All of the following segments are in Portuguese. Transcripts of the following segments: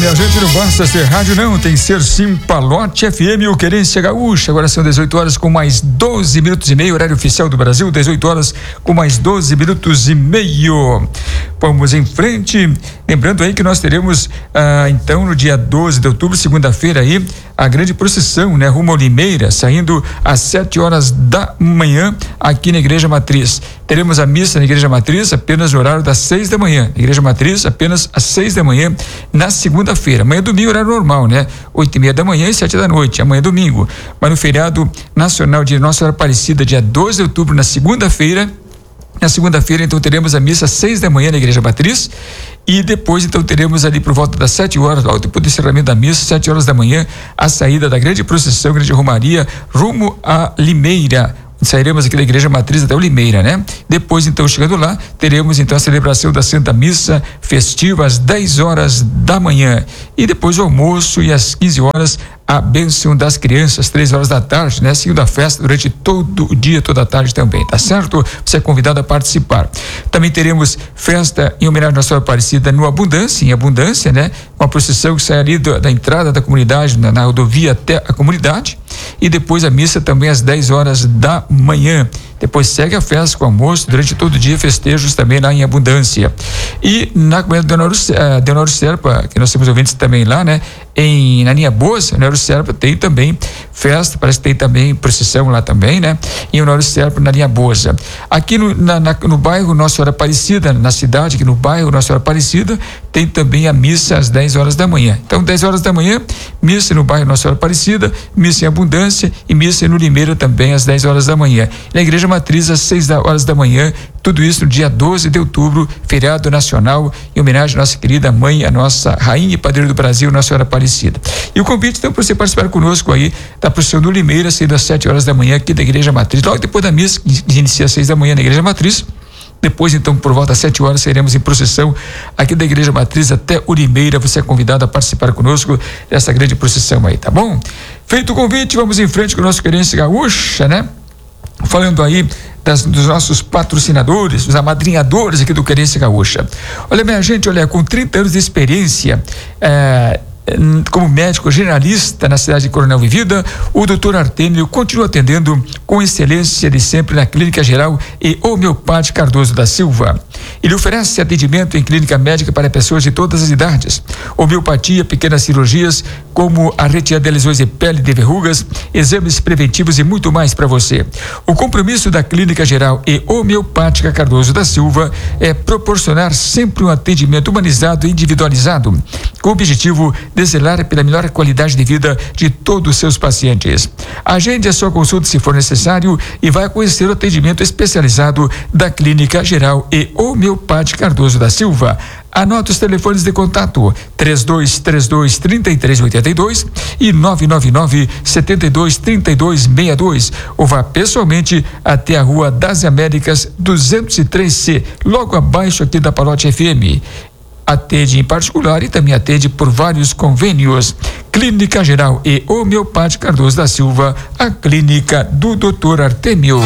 minha gente, não basta ser rádio não, tem que ser sim Palote FM, o Querência Gaúcha. Agora são 18 horas com mais 12 minutos e meio, horário oficial do Brasil, 18 horas com mais 12 minutos e meio. Vamos em frente, lembrando aí que nós teremos então no dia 12 de outubro, segunda-feira aí, a grande procissão, né, rumo ao Limeira, saindo às 7 horas da manhã aqui na Igreja Matriz. Teremos a missa na Igreja Matriz apenas no horário das 6 da manhã. Igreja Matriz apenas às 6 da manhã na segunda-feira. Amanhã é domingo, horário normal, né? 8:30 da manhã e 7 da noite. Amanhã é domingo. Mas no feriado nacional de Nossa Senhora Aparecida, dia 12 de outubro, na segunda-feira. Na segunda-feira, então, teremos a missa às 6 da manhã na Igreja Matriz. E depois, então, teremos ali por volta das 7 horas, logo depois do encerramento da missa, 7 horas da manhã, a saída da grande procissão, grande romaria, rumo a Limeira. Sairemos aqui da Igreja Matriz até o Limeira, né? Depois, então, chegando lá, teremos então a celebração da Santa Missa festiva às 10 horas da manhã. E depois o almoço e às 15 horas a bênção das crianças, 3 horas da tarde, né? Seguindo a festa durante todo o dia, toda a tarde também, tá certo? Você é convidado a participar. Também teremos festa em homenagem à Nossa Senhora Aparecida no Abundância, em Abundância, né? Uma procissão que sai ali da entrada da comunidade, na rodovia até a comunidade. E depois a missa também às 10 horas da manhã. Depois segue a festa com almoço, durante todo o dia festejos também lá em Abundância. E na comunidade de Honório Serpa, que nós temos ouvintes também lá, né? Na linha Boas, Honório Serpa tem também festa, parece que tem também procissão lá também, né? Em Honório Serpa, na linha Boas. Aqui no bairro Nossa Senhora Aparecida, na cidade, aqui no bairro Nossa Senhora Aparecida, tem também a missa às 10 horas da manhã. Então, 10 horas da manhã, missa no bairro Nossa Senhora Aparecida, missa em Abundância e missa no Limeira também às 10 horas da manhã. E na Igreja Matriz às 6 horas da manhã, tudo isso no dia 12 de outubro, feriado nacional, em homenagem à nossa querida mãe, a nossa rainha e padroeira do Brasil, Nossa Senhora Aparecida. E o convite, então, para você participar conosco aí da procissão do Limeira, saindo às 7 horas da manhã aqui da Igreja Matriz, logo depois da missa, que inicia às 6 da manhã na Igreja Matriz. Depois, então, por volta das 7 horas, sairemos em procissão aqui da Igreja Matriz até o Limeira. Você é convidado a participar conosco dessa grande procissão aí, tá bom? Feito o convite, vamos em frente com o nosso Querência Gaúcha, né? Falando aí dos nossos patrocinadores, os amadrinhadores aqui do Querência Gaúcha. Olha, minha gente, com 30 anos de experiência, como médico generalista na cidade de Coronel Vivida, o Dr. Artêmio continua atendendo com excelência de sempre na Clínica Geral e Homeopática Cardoso da Silva. Ele oferece atendimento em clínica médica para pessoas de todas as idades, homeopatia, pequenas cirurgias, como a retirada de lesões de pele, de verrugas, exames preventivos e muito mais para você. O compromisso da Clínica Geral e Homeopática Cardoso da Silva é proporcionar sempre um atendimento humanizado e individualizado, com o objetivo de zelar pela melhor qualidade de vida de todos os seus pacientes. Agende a sua consulta se for necessário e vai conhecer o atendimento especializado da Clínica Geral e Homeopática Cardoso da Silva. Anota os telefones de contato 3232-3382 e 999-723262 ou vá pessoalmente até a Rua das Américas 203C, logo abaixo aqui da Palote FM. Atende em particular e também atende por vários convênios. Clínica Geral e Homeopática Cardoso da Silva, a clínica do Dr. Artêmio.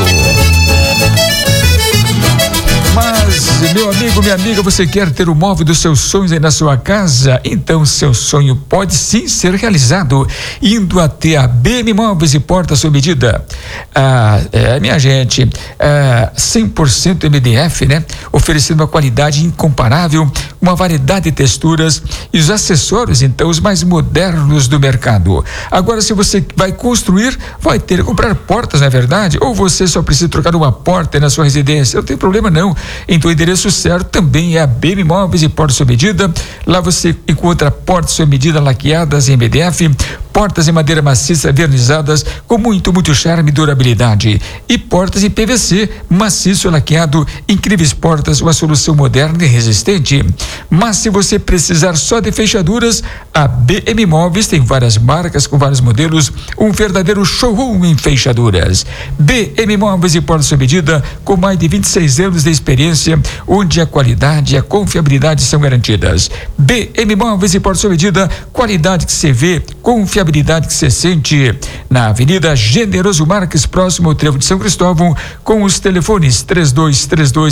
Mas, meu amigo, minha amiga, você quer ter o móvel dos seus sonhos aí na sua casa? Então, seu sonho pode sim ser realizado indo até a BM Móveis e Portas sob medida. Minha gente, 100% MDF, né? Oferecendo uma qualidade incomparável, uma variedade de texturas e os acessórios, então, os mais modernos do mercado. Agora, se você vai construir, vai ter que comprar portas, não é verdade? Ou você só precisa trocar uma porta na sua residência? Não tem problema não. Então o endereço certo também é a BM Móveis e Portas sob medida. Lá você encontra portas sob medida laqueadas em MDF, portas em madeira maciça vernizadas com muito charme e durabilidade, e portas em PVC maciço laqueado, incríveis portas, uma solução moderna e resistente. Mas se você precisar só de fechaduras, a BM Móveis tem várias marcas com vários modelos, um verdadeiro showroom em fechaduras. BM Móveis e Portas sob medida, com mais de 26 anos de experiência, onde a qualidade e a confiabilidade são garantidas. BM Móveis e Portas sob medida, qualidade que se vê, confiabilidade que se sente. Na Avenida Generoso Marques, próximo ao Trevo de São Cristóvão, com os telefones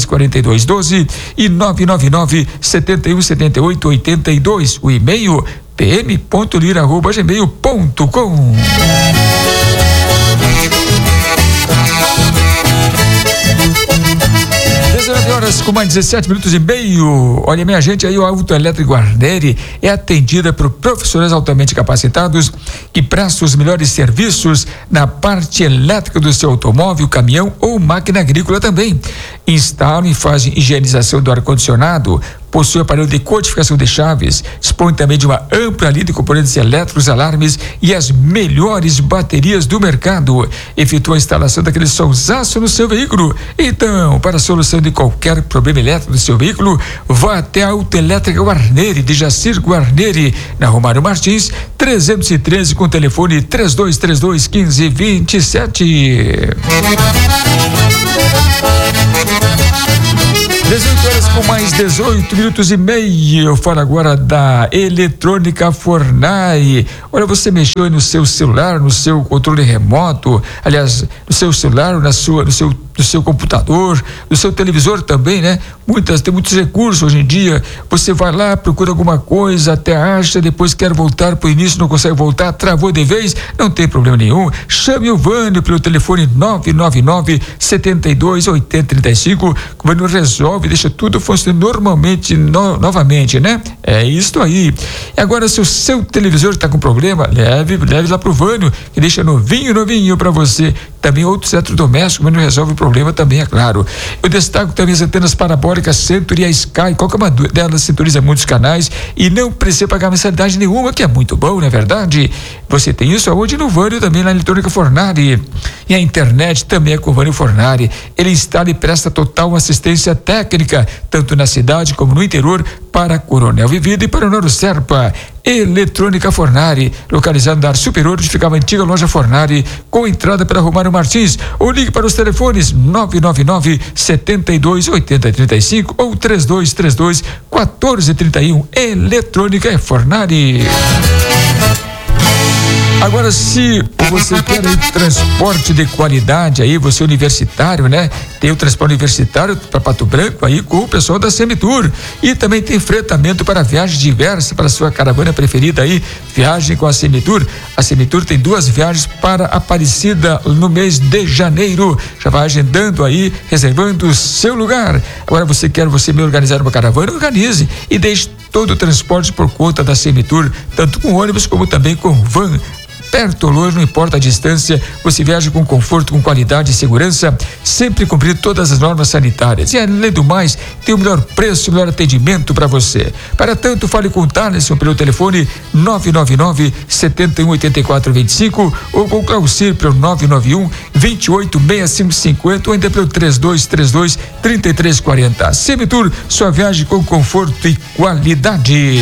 3232-4212 e 999-7178-82. O e-mail pm.lira@gmail.com. 19h com mais 17 minutos e meio. Olha, minha gente, aí o Autoelétrico Guarneri é atendida por profissionais altamente capacitados que prestam os melhores serviços na parte elétrica do seu automóvel, caminhão ou máquina agrícola também. Instalam e fazem higienização do ar-condicionado, possui aparelho de codificação de chaves, dispõe também de uma ampla linha de componentes elétricos, alarmes e as melhores baterias do mercado. Efetua a instalação daquele sonsaço no seu veículo. Então, para a solução de qualquer problema elétrico do seu veículo, vá até a Autoelétrica Guarneri, de Jacir Guarneri, na Romário Martins, 313, com telefone 3232-1527. 18h com mais 18 minutos e meio. Eu falo agora da Eletrônica Fornari. Olha, você mexeu aí no seu celular, no seu controle remoto, aliás, no seu celular, no seu computador, no seu televisor também, né? Tem muitos recursos hoje em dia. Você vai lá, procura alguma coisa, até acha, depois quer voltar pro início, não consegue voltar, travou de vez, não tem problema nenhum. Chame o Vânio pelo telefone 999-72-8035. O Vânio resolve, deixa tudo funcionando normalmente, novamente, né? É isso aí. E agora, se o seu televisor está com problema, leve lá pro Vânio, que deixa novinho para você. Também outros eletrodomésticos, mas não resolve o problema também, é claro. Eu destaco também as antenas parabólicas Century e a Sky. Qualquer uma delas sintoniza muitos canais e não precisa pagar mensalidade nenhuma, que é muito bom, não é verdade? Você tem isso aonde? No Vânio, também na Eletrônica Fornari. E a internet também é com o Vânio Fornari. Ele instala e presta total assistência técnica, tanto na cidade como no interior, para Coronel Vivida e para o Noro Serpa. Eletrônica Fornari, localizado na área superior onde ficava a antiga loja Fornari, com entrada pela Romário Martins, ou ligue para os telefones 999-72-8035 ou 3232-1431. Eletrônica Fornari. Agora, se você quer aí transporte de qualidade aí, você é universitário, né? Tem o transporte universitário para Pato Branco aí com o pessoal da Semitur. E também tem fretamento para viagens diversas para a sua caravana preferida aí, viagem com a Semitur. A Semitur tem 2 viagens para Aparecida no mês de janeiro. Já vai agendando aí, reservando o seu lugar. Agora, você me organizar uma caravana, organize e deixe todo o transporte por conta da Semitur, tanto com ônibus como também com van. Perto ou longe, não importa a distância, você viaja com conforto, com qualidade e segurança, sempre cumprindo todas as normas sanitárias. E além do mais, tem o melhor preço, o melhor atendimento para você. Para tanto, fale com o Thaleson pelo telefone 999-718425 ou com o Claucir pelo 991-286550 ou ainda pelo 3232-3340. Semitur, sua viagem com conforto e qualidade.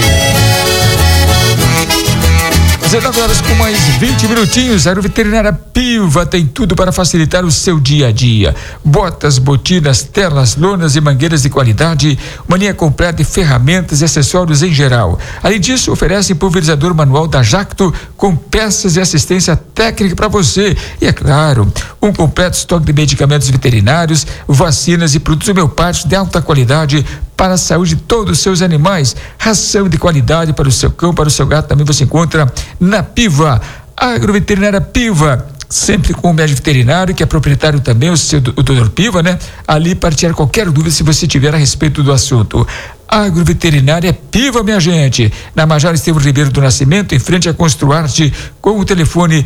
19h com mais 20 minutinhos. A Agroveterinária Piva tem tudo para facilitar o seu dia a dia. Botas, botinas, telas, lonas e mangueiras de qualidade, uma linha completa de ferramentas e acessórios em geral. Além disso, oferece pulverizador manual da Jacto com peças e assistência técnica para você. E é claro, um completo estoque de medicamentos veterinários, vacinas e produtos homeopáticos de alta qualidade para a saúde de todos os seus animais. Ração de qualidade para o seu cão, para o seu gato também você encontra na Piva. Agroveterinária Piva, sempre com o médico veterinário, que é proprietário também, o Dr. Piva, né? Ali para tirar qualquer dúvida se você tiver a respeito do assunto. Agroveterinária Piva, minha gente, na Major Estevão Ribeiro do Nascimento, em frente a Construarte, com o telefone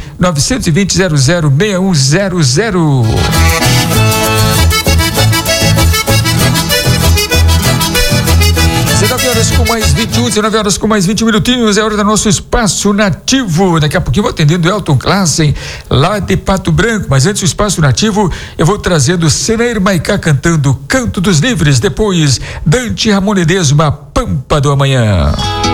920-00-6100. 19h com mais 21, 19h com mais 20 minutinhos, é hora do nosso Espaço Nativo. Daqui a pouquinho eu vou atendendo o Elton Klassen, lá de Pato Branco, mas antes do Espaço Nativo, eu vou trazendo Senair Maicá cantando Canto dos Livres, depois Dante Ramon Ledesma, Pampa do Amanhã.